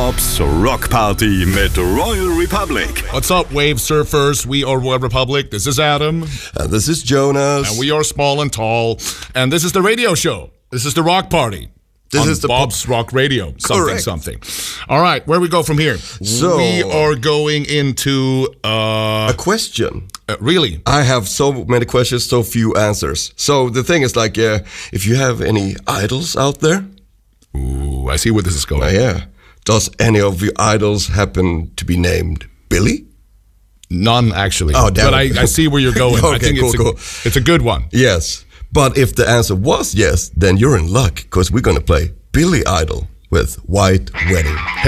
Bobs Rock Party mit Royal Republic. What's up, wave surfers? We are Royal Republic. This is Adam. And this is Jonas. And we are small and tall. And this is the radio show. This is the Rock Party. This on is the Bob's Rock Radio. Correct. Something. All right, where we go from here? So we are going into a question. Really? I have so many questions, so few answers. So the thing is, like, if you have any idols out there, ooh, I see where this is going. yeah. Does any of your idols happen to be named Billy? None, actually. Oh, damn. But I see where you're going. Okay, I think cool. It's a good one. Yes. But if the answer was yes, then you're in luck, because we're going to play Billy Idol with White Wedding.